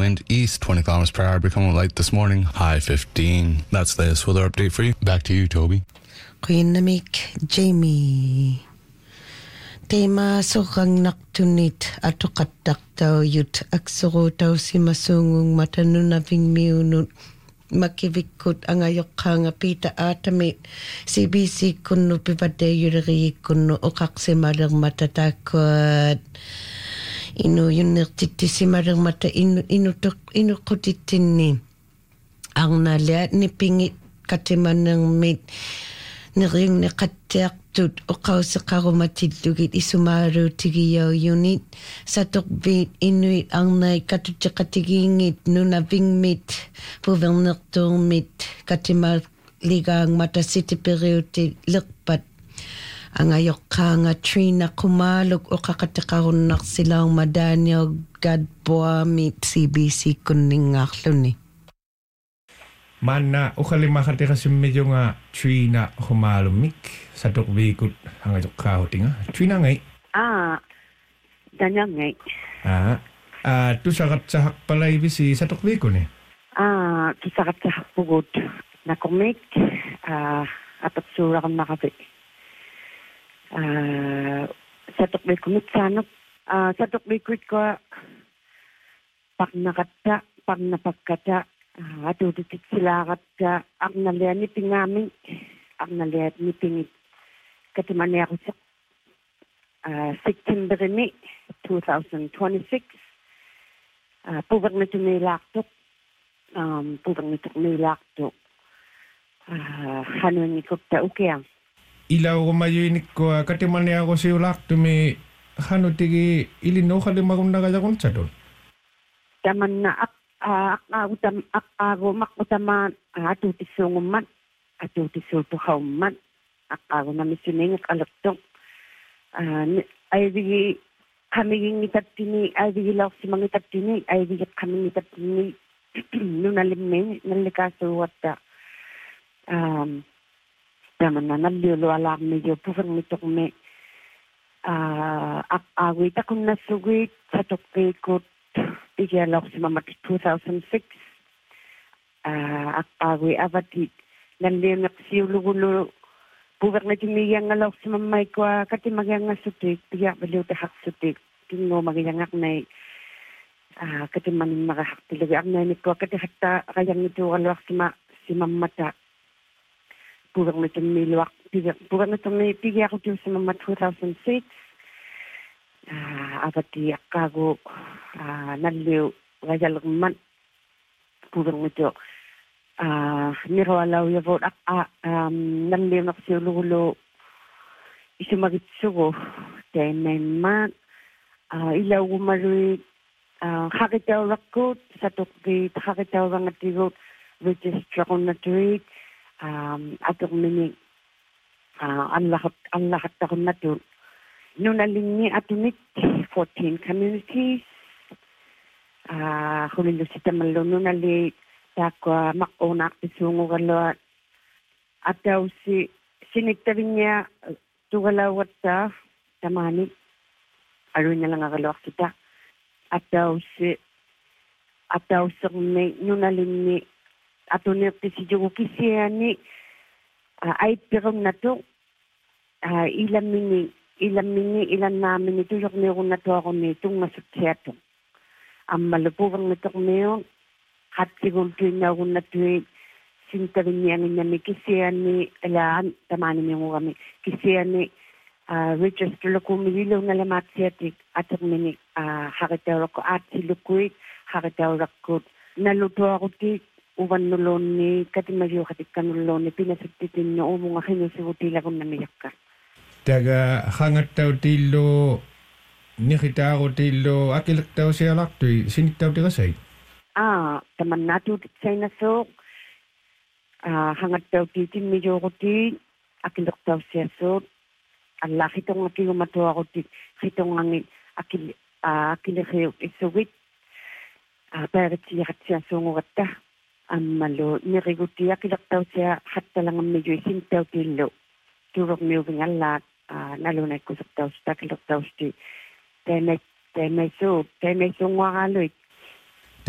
wind east 20 kilometers per hour, becoming light this morning, high 15. That's this weather update for you. Back to you, Toby. Kuinamik Jamie. Tema sokang naktunit atukatak tau yut aksoro tau si masungong matanunaving miunut makivikut ang ayok nga pita atamit CBC kuno pipade yuri kuno okak si marang matatakot inu yunirtiti si marang mata inu kutitin ni ang naliat ni pingit katiman ng mit niring ni katiak tut o kausa karumatidugit isumaru tigiyaw unit sa tukbit inuit ang nay katutya katigingit nunaving mit puvernertong mit katimar ligang mata city period lekpat ang ayok ka nga trina kumalog o kakatakaroon nak silang madanyaw gadboa mit CBC kuning ngaklo ni. Mana ukalima kati kasi medyo nga tree na humalumik sa tukbikot ang ayok kahoting nga. Tree na ngay? Danya ngay. Tu sakat-sahak pala ibisi sa tukbikot ni? Tu sakat-sahak pugod na kumik apat sura kang makabi. Sa tukbikot sanok. Sa tukbikot ko pag napagkata atututik silakat ka ang nalian ni pingamin ang nalian ni pingit katimani ako sa September ni 2026 pubag na tumilaktok ano ni kukta ukiyang ilaw ko mayuinik ko katimani ako si ulakto may hano tigi ilino kalimagong nagayakon sa doon taman na ako makutaman atutisonguman atutisotokauman ako na misuning kalagtong ay di kami ngitat tini ay di law si mangitat tini ay di kami ngitat tini nunalimmen nalikaso wata taman na nalilo alam medyo pufang nitok me awit akong nasugit sa tokpekot Igalok si Mama 2006 agpawi avati nalinak si ulugulo buwag na timiyang alok si Mama ko katimagyang nga sutik tiyak baliw tahak sutik tingo magyangak na katimanin makahak talaga ang nanik ko katihata kayang ito alok si Mama ta buwag na timilwak buwag na timiyang ako si Mama 2006 avati akago naliw gajalagman purang ito nirwalaw yavot naliw na kasi ululo isumagitsugo temen man ilaw umaruit hakitaw rakot sa tukbit hakitaw rangatigot register ko na tuwit atong minig ang lahat ako na to nunalingi atunit 14 communities hulilo si tamalo nunali takwa makonak isungo galwa ataw si sinigtarin niya tugalawat sa tamani aro niya lang agalawak kita ataw sa nunalingi atunit si Jogo Kisiani ay pirong na to ilan namin ito yung meron na to ako nitong masukseto. Ang malupurang nito ngayon, hat siguro na ako na to sintarin niya nga may kisiyan ni alaan, tamanin niya ko kami, kisiyan ni register ko mililaw na lamat siyatik at ang minik hakitaw ko at silukuit, hakitaw ko naluto ako ti uwan nulon ni katimayo katik kanulon ni pinasagtitin niyo mga kinusibutila kong namiyak ka. Taga hangat tau tilo nikita ko tilo akilak tau siya laktoy sinik tau ti kasay taman nato say nasok hangat tau ti medyo ko ti akilak tau siya so Allah kitong ati umato ako ti kitong angin akilakyo isuwit pero siya siya sungugat ta malo niriguti akilak tau siya hatta lang medyo isin tau tilo turok moving alat nalunay ko sa taus takilok taus ti tenay so ngakaloy